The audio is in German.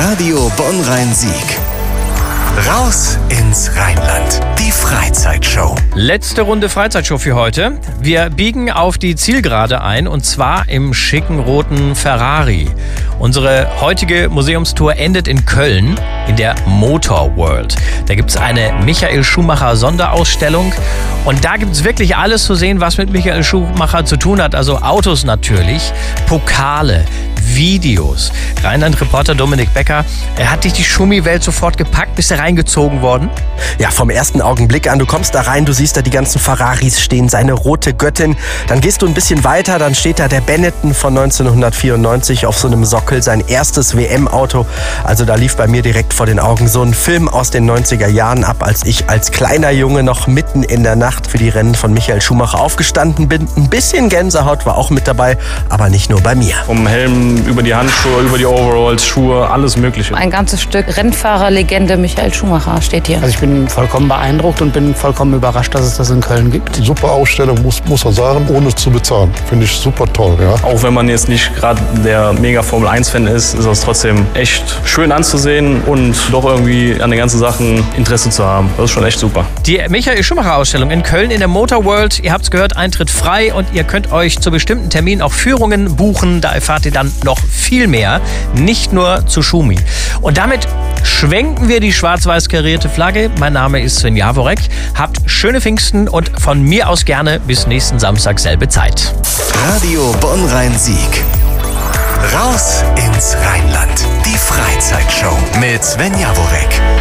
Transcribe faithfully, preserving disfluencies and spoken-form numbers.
Radio Bonn-Rhein-Sieg. Raus ins Rheinland. Die Freizeitshow. Letzte Runde Freizeitshow für heute. Wir biegen auf die Zielgerade ein und zwar im schicken roten Ferrari. Unsere heutige Museumstour endet in Köln in der Motor World. Da gibt es eine Michael Schumacher Sonderausstellung und da gibt es wirklich alles zu sehen, was mit Michael Schumacher zu tun hat. Also Autos natürlich, Pokale, Videos. Rheinland-Reporter Dominik Becker, er hat dich die Schumi-Welt sofort gepackt? Bist du reingezogen worden? Ja, vom ersten Augenblick an. Du kommst da rein, du siehst da die ganzen Ferraris stehen, seine rote Göttin. Dann gehst du ein bisschen weiter, dann steht da der Benetton von neunzehnhundertvierundneunzig auf so einem Sockel, sein erstes W M-Auto. Also da lief bei mir direkt vor den Augen so ein Film aus den neunziger Jahren ab, als ich als kleiner Junge noch mitten in der Nacht für die Rennen von Michael Schumacher aufgestanden bin. Ein bisschen Gänsehaut war auch mit dabei, aber nicht nur bei mir. Vom Helm über die Handschuhe, über die Overalls, Schuhe, alles Mögliche. Ein ganzes Stück Rennfahrerlegende Michael Schumacher steht hier. Also ich bin vollkommen beeindruckt und bin vollkommen überrascht, dass es das in Köln gibt. Super Ausstellung, muss, muss man sagen, ohne zu bezahlen. Finde ich super toll, ja. Auch wenn man jetzt nicht gerade der mega Formel eins Fan ist, ist das trotzdem echt schön anzusehen und doch irgendwie an den ganzen Sachen Interesse zu haben. Das ist schon echt super. Die Michael Schumacher Ausstellung in Köln in der Motor World. Ihr habt es gehört, Eintritt frei und ihr könnt euch zu bestimmten Terminen auch Führungen buchen. Da erfahrt ihr dann noch viel mehr, nicht nur zu Schumi. Und damit schwenken wir die schwarz-weiß karierte Flagge. Mein Name ist Sven Jaworek. Habt schöne Pfingsten und von mir aus gerne bis nächsten Samstag selbe Zeit. Radio Bonn-Rhein-Sieg. Raus ins Rheinland. Die Freizeitshow mit Sven Jaworek.